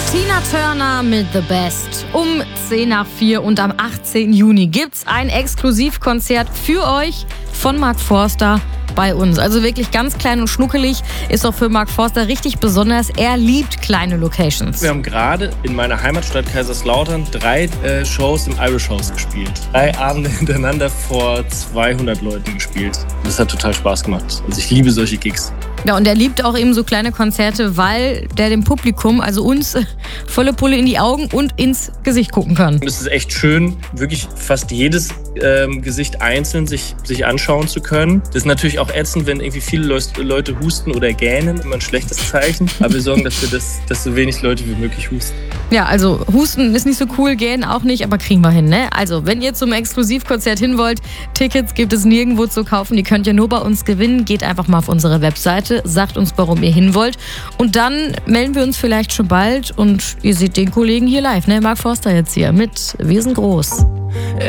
Tina Turner mit The Best um 3:10 und am 18. Juni gibt's ein Exklusivkonzert für euch von Mark Forster bei uns. Also wirklich ganz klein und schnuckelig, ist auch für Mark Forster richtig besonders. Er liebt kleine Locations. Wir haben gerade in meiner Heimatstadt Kaiserslautern 3 Shows im Irish House gespielt. 3 Abende hintereinander vor 200 Leuten gespielt. Das hat total Spaß gemacht. Also ich liebe solche Gigs. Ja, und er liebt auch eben so kleine Konzerte, weil der dem Publikum, also uns, volle Pulle in die Augen und ins Gesicht gucken kann. Es ist echt schön, wirklich fast jedes Gesicht einzeln sich anschauen zu können. Das ist natürlich auch ätzend, wenn irgendwie viele Leute husten oder gähnen, immer ein schlechtes Zeichen. Aber wir sorgen dafür, dass so wenig Leute wie möglich husten. Ja, also husten ist nicht so cool, gähnen auch nicht, aber kriegen wir hin, ne? Also, wenn ihr zum Exklusivkonzert hin wollt, Tickets gibt es nirgendwo zu kaufen, die könnt ihr nur bei uns gewinnen. Geht einfach mal auf unsere Webseite, sagt uns, warum ihr hin wollt und dann melden wir uns vielleicht schon bald und ihr seht den Kollegen hier live, ne? Mark Forster jetzt hier mit Wir sind groß.